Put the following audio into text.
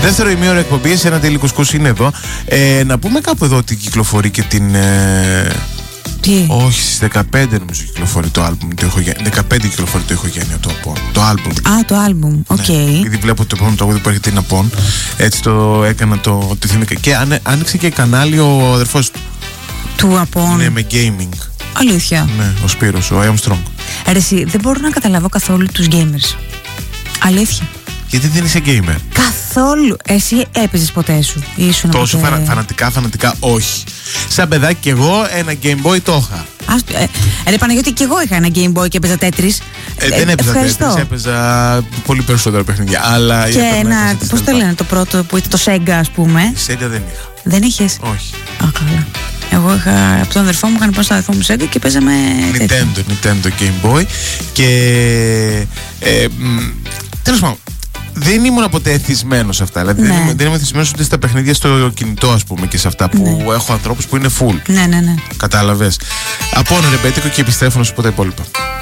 Δεύτερο ημίωρο εκπομπής, ένα τέλειο κουσκούς είναι εδώ. Να πούμε κάπου εδώ ότι κυκλοφορεί και την. Τι? Όχι, στις 15 νομίζω κυκλοφορεί το άλμπουμ. 15 κυκλοφορεί το ηχογένειο το άλμπουμ. Α, το άλμπουμ, οκ. Ναι, επειδή βλέπω το επόμενο τραγούδι που έρχεται είναι Απόν. Έτσι το έκανα το θυμήκα. Και άνοιξε και κανάλι ο αδερφός του Απόν. Ναι, με gaming. Αλήθεια. Ναι, ο Σπύρος, ο Armstrong. Ρε εσύ, δεν μπορώ να καταλάβω καθόλου τους gamers. Αλήθεια. Γιατί δεν είσαι gamer? Καθόλου. Εσύ έπαιζες ποτέ σου? Ήσουν τόσο φανατικά όχι. Σαν παιδάκι κι εγώ ένα Game Boy το είχα. Ρε Παναγιώτη, κι εγώ είχα ένα Game Boy και έπαιζα Tetris. Δεν έπαιζα Tetris, έπαιζα πολύ περισσότερα παιχνίδια. Αλλά και ένα, πώς το λένε το πρώτο που ήταν το Sega, ας πούμε. Sega δεν είχα. Δεν είχες? Όχι. Α, καλά. Εγώ είχα, από τον αδερφό μου είχαν πάει στο αδερφό μου Sega και παίζαμε Nintendo Game Boy. Και τέλος πάντων, δεν ήμουν ποτέ εθισμένος σε αυτά. Δηλαδή δεν ήμουν εθισμένος ούτε στα παιχνίδια στο κινητό, ας πούμε, και σε αυτά που έχω ανθρώπους που είναι full. Ναι. Κατάλαβες. Από ρεμπέτικο και επιστρέφω να σου πω τα υπόλοιπα.